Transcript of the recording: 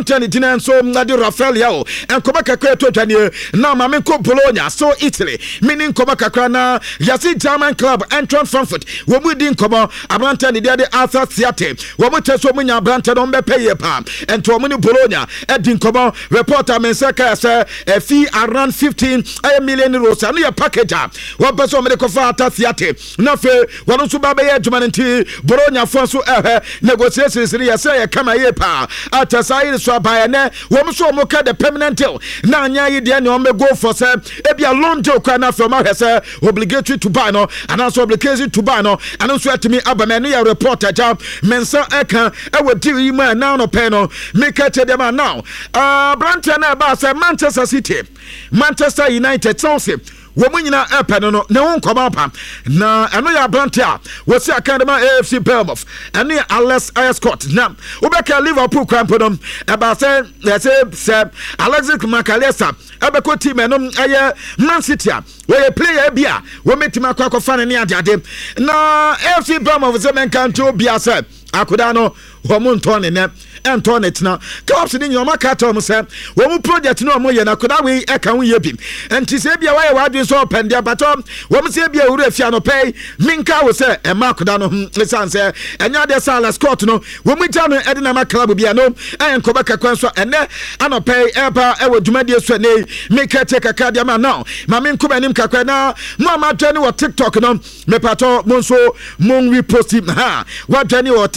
Tani tina so ngadi Rafael yao enkoba kakra to twane na ma me ko Bologna so Italy meaning koba kakra na yasi German club Eintracht Frankfurt wo mu di nkoba abranta ni de Arthur Theate wo mu teso mu nya abranta no mbe pay pa ento mu ni Bologna e di nkoba reporter mensaka say fee around 15 million euros no ya package wo person me de ko fa Arthur Theate na fe wo so ba be ya adwuma nti Bologna fo so negotiations ri ya say kama ye pa atasai bayane wo so mo ka the permanent deal na anya yi de ne o me go for say e bia loan deal kwa na from ahese obligatory to buy no and also obligatory to buy no and so atimi abame no ya reporter ja mensa eka e we deal yi ma now no pay no make it them now Branton na ba say Manchester City Manchester United Chelsea wo munyina epeno no ne won koma pa na eno ya brante a wo si akadema AFC Bournemouth eno ya Alex Scott na wo be ka Liverpool krampo no e ba say Alexis McAllister e be ko team eno aye Man City a we player bia wo metima kwa fa ne ade na AFC Bournemouth ze men kan to bia say akoda no wo mo nto ne ento netina clubs ni nyoma kata mo se wo mu project no mo ye na koda we e kan wo ye bi enti se bia wa ye wadwen so pendia batom wo mu se bia wura afia no pay minka wo se e ma koda no lisan se enya de Sala Scott no wo mu ja no e de na ma club bia no en ko baka kwan so ene anopay e ba e wo dwumadie so ne minka take akadia ma now ma min ko banim kakwa na mo ma tani wo TikTok no me pato mo so mo repost ha wa tani wo